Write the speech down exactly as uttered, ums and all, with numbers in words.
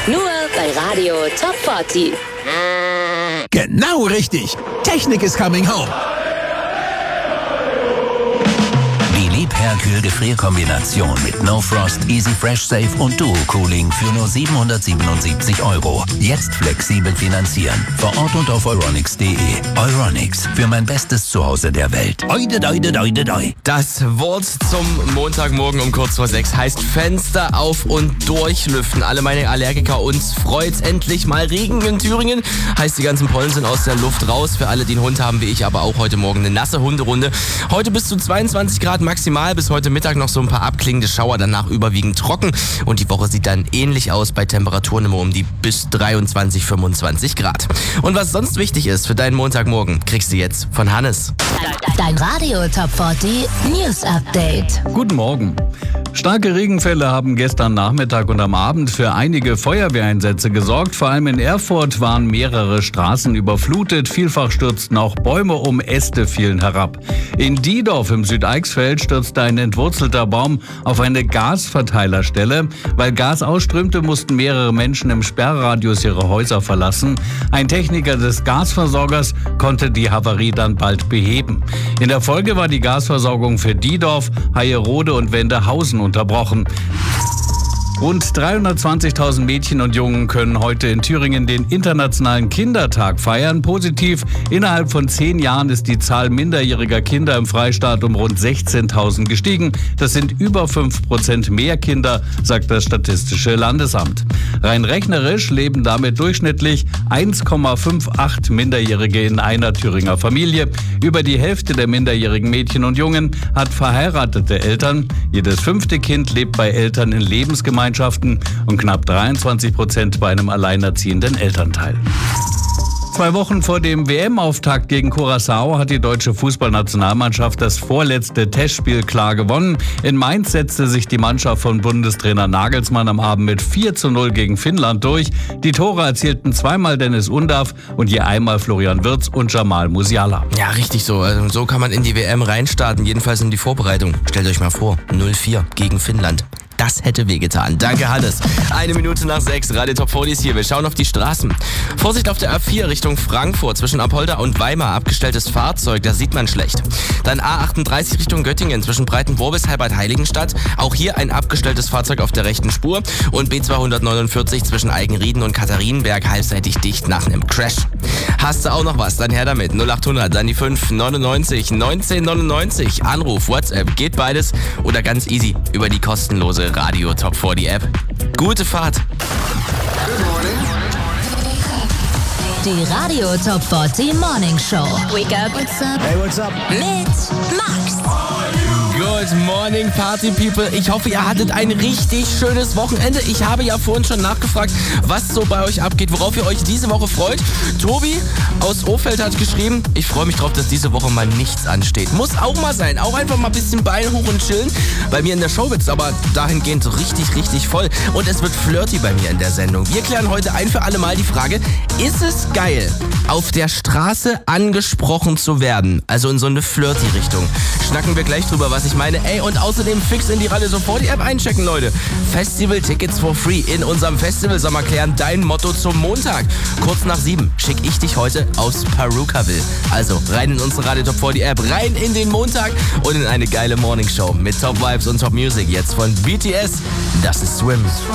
Nur bei Radio Top vierzig. Genau richtig. Technik is coming home. Die Liebherr-Kühl-Gefrierkombination mit No Frost, Easy Fresh Safe und Duo Cooling für nur siebenhundertsiebenundsiebzig Euro. Jetzt flexibel finanzieren. Vor Ort und auf euronics punkt de. Euronics, für mein bestes Zuhause der Welt. Oide, oide, oide, oide. Das Wort zum Montagmorgen um kurz vor sechs heißt Fenster auf und durchlüften. Alle meine Allergiker, uns freut's endlich mal Regen in Thüringen. Heißt, die ganzen Pollen sind aus der Luft raus. Für alle, die einen Hund haben wie ich, aber auch heute Morgen eine nasse Hunderunde. Heute bis zu zweiundzwanzig Grad maximal, bis heute Mittag noch so ein paar abklingende Schauer, danach überwiegend trocken. Und die Woche sieht dann ähnlich aus bei Temperaturen immer um die bis dreiundzwanzig, fünfundzwanzig Grad. Und was sonst wichtig ist für deinen Montagmorgen, kriegst du jetzt von Hannes. Dein Radio Top vierzig News Update. Guten Morgen. Starke Regenfälle haben gestern Nachmittag und am Abend für einige Feuerwehreinsätze gesorgt. Vor allem in Erfurt waren mehrere Straßen überflutet. Vielfach stürzten auch Bäume um, Äste fielen herab. In Diedorf im Südeichsfeld stürzte ein entwurzelter Baum auf eine Gasverteilerstelle. Weil Gas ausströmte, mussten mehrere Menschen im Sperrradius ihre Häuser verlassen. Ein Techniker des Gasversorgers konnte die Havarie dann bald beheben. In der Folge war die Gasversorgung für Diedorf, Hayerode und Wendehausen unterbrochen. Rund dreihundertzwanzigtausend Mädchen und Jungen können heute in Thüringen den Internationalen Kindertag feiern. Positiv, innerhalb von zehn Jahren ist die Zahl minderjähriger Kinder im Freistaat um rund sechzehntausend gestiegen. Das sind über fünf Prozent mehr Kinder, sagt das Statistische Landesamt. Rein rechnerisch leben damit durchschnittlich eins Komma achtundfünfzig Minderjährige in einer Thüringer Familie. Über die Hälfte der minderjährigen Mädchen und Jungen hat verheiratete Eltern. Jedes fünfte Kind lebt bei Eltern in Lebensgemeinschaften und knapp dreiundzwanzig Prozent bei einem alleinerziehenden Elternteil. Zwei Wochen vor dem W M-Auftakt gegen Curaçao hat die deutsche Fußballnationalmannschaft das vorletzte Testspiel klar gewonnen. In Mainz setzte sich die Mannschaft von Bundestrainer Nagelsmann am Abend mit vier zu null gegen Finnland durch. Die Tore erzielten zweimal Dennis Undav und je einmal Florian Wirtz und Jamal Musiala. Ja, richtig so. Also so kann man in die W M reinstarten, jedenfalls in die Vorbereitung. Stellt euch mal vor, null vier gegen Finnland. Das hätte wehgetan. Danke, Hannes. Eine Minute nach sechs, Radio Top vierzig ist hier. Wir schauen auf die Straßen. Vorsicht auf der A vier Richtung Frankfurt, zwischen Apolda und Weimar. Abgestelltes Fahrzeug, das sieht man schlecht. Dann A achtunddreißig Richtung Göttingen, zwischen Breitenburg bis Heilbad-Heiligenstadt. Auch hier ein abgestelltes Fahrzeug auf der rechten Spur. Und B zweihundertneunundvierzig zwischen Eigenrieden und Katharinenberg, halbseitig dicht nach einem Crash. Hast du auch noch was? Dann her damit. null achthundert, dann die fünf neunundneunzig neunzehn neunundneunzig. Anruf, WhatsApp, geht beides. Oder ganz easy über die kostenlose Radio Top vierzig App. Gute Fahrt. Die Radio Top vierzig Morning Show. Wake up. What's up? Hey, what's up? Mit Max. Good morning, Party People. Ich hoffe, ihr hattet ein richtig schönes Wochenende. Ich habe ja vorhin schon nachgefragt, was so bei euch abgeht, worauf ihr euch diese Woche freut. Tobi aus Ohfeld hat geschrieben, ich freue mich drauf, dass diese Woche mal nichts ansteht. Muss auch mal sein. Auch einfach mal ein bisschen Beine hoch und chillen. Bei mir in der Show wird's aber dahingehend richtig, richtig voll. Und es wird flirty bei mir in der Sendung. Wir klären heute ein für alle Mal die Frage, ist es geil, auf der Straße angesprochen zu werden? Also in so eine flirty Richtung. Schnacken wir gleich drüber, was ich meine. Ey, und außerdem fix in die Radio sofort die App einchecken, Leute. Festival-Tickets for free in unserem Festival-Sommer klären. Dein Motto zum Montag. Kurz nach sieben schick ich dich heute aus Perukaville. Also rein in unsere Radio Top vierzig App, rein in den Montag und in eine geile Morningshow mit Top Vibes und Top Music. Jetzt von B T S. Das ist Swim.